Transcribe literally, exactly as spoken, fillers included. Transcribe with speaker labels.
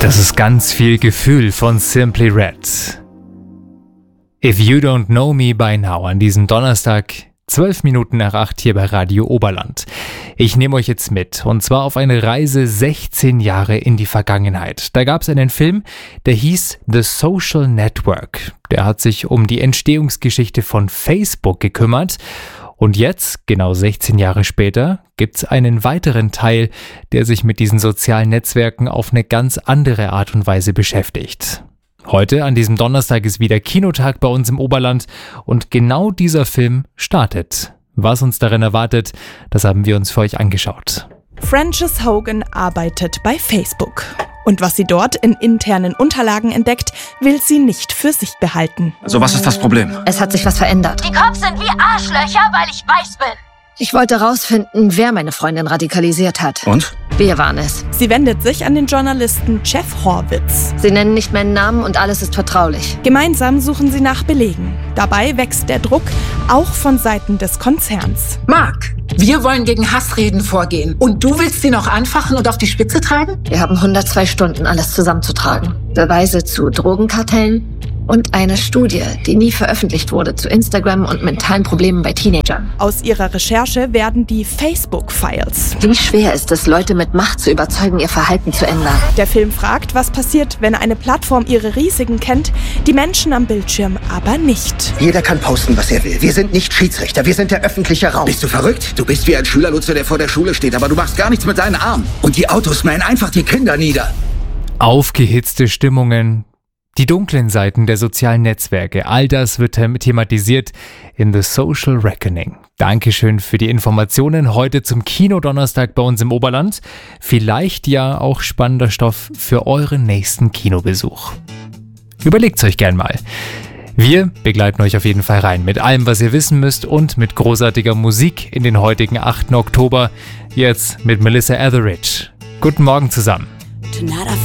Speaker 1: Das ist ganz viel Gefühl von Simply Red. If You Don't Know Me By Now an diesem Donnerstag, zwölf Minuten nach acht hier bei Radio Oberland. Ich nehme euch jetzt mit, und zwar auf eine Reise sechzehn Jahre in die Vergangenheit. Da gab es einen Film, der hieß The Social Network. Der hat sich um die Entstehungsgeschichte von Facebook gekümmert. Und jetzt, genau sechzehn Jahre später, gibt's einen weiteren Teil, der sich mit diesen sozialen Netzwerken auf eine ganz andere Art und Weise beschäftigt. Heute, an diesem Donnerstag, ist wieder Kinotag bei uns im Oberland und genau dieser Film startet. Was uns darin erwartet, das haben wir uns für euch angeschaut.
Speaker 2: Frances Hogan arbeitet bei Facebook. Und was sie dort in internen Unterlagen entdeckt, will sie nicht für sich behalten.
Speaker 3: So, was ist das Problem?
Speaker 4: Es hat sich was verändert.
Speaker 5: Die Cops sind wie Arschlöcher, weil ich weiß bin.
Speaker 4: Ich wollte rausfinden, wer meine Freundin radikalisiert hat.
Speaker 3: Und?
Speaker 4: Wir waren es.
Speaker 2: Sie wendet sich an den Journalisten Jeff Horwitz.
Speaker 4: Sie nennen nicht meinen Namen und alles ist vertraulich.
Speaker 2: Gemeinsam suchen sie nach Belegen. Dabei wächst der Druck, auch von Seiten des Konzerns.
Speaker 6: Mark, wir wollen gegen Hassreden vorgehen. Und du willst sie noch anfachen und auf die Spitze treiben?
Speaker 4: Wir haben hundertzwei Stunden, alles zusammenzutragen. Beweise zu Drogenkartellen und eine Studie, die nie veröffentlicht wurde, zu Instagram und mentalen Problemen bei Teenagern.
Speaker 2: Aus ihrer Recherche werden die Facebook-Files.
Speaker 4: Wie schwer ist es, Leute mit Macht zu überzeugen, ihr Verhalten zu ändern?
Speaker 2: Der Film fragt, was passiert, wenn eine Plattform ihre Risiken kennt, die Menschen am Bildschirm aber nicht.
Speaker 7: Jeder kann posten, was er will. Wir sind nicht Schiedsrichter, wir sind der öffentliche Raum.
Speaker 8: Bist du verrückt? Du bist wie ein Schülerlotse, der vor der Schule steht, aber du machst gar nichts mit deinen Armen. Und die Autos mähen einfach die Kinder nieder.
Speaker 1: Aufgehitzte Stimmungen, die dunklen Seiten der sozialen Netzwerke, all das wird thematisiert in The Social Reckoning. Dankeschön für die Informationen heute zum Kinodonnerstag bei uns im Oberland. Vielleicht ja auch spannender Stoff für euren nächsten Kinobesuch. Überlegt's euch gern mal. Wir begleiten euch auf jeden Fall rein mit allem, was ihr wissen müsst und mit großartiger Musik in den heutigen achten Oktober. Jetzt mit Melissa Etheridge. Guten Morgen zusammen.
Speaker 9: Tonight I